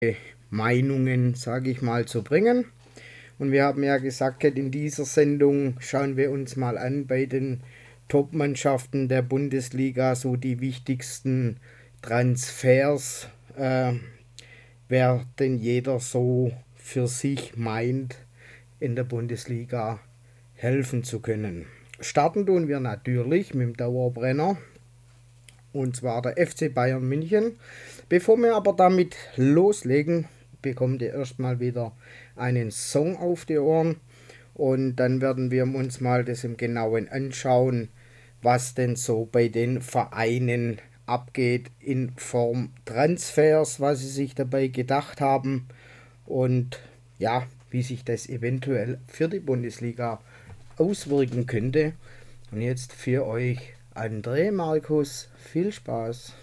Meinungen, sage ich mal, zu bringen. Und wir haben ja gesagt, in dieser Sendung schauen wir uns mal an bei den Top-Mannschaften der Bundesliga so die wichtigsten Transfers, wer denn jeder so für sich meint, in der Bundesliga helfen zu können. Starten tun wir natürlich mit dem Dauerbrenner, und zwar der FC Bayern München. Bevor wir aber damit loslegen, bekommt ihr erstmal wieder einen Song auf die Ohren und dann werden wir uns mal das im Genauen anschauen, was denn so bei den Vereinen abgeht in Form Transfers, was sie sich dabei gedacht haben und ja, wie sich das eventuell für die Bundesliga auswirken könnte. Und jetzt für euch André Markus, viel Spaß.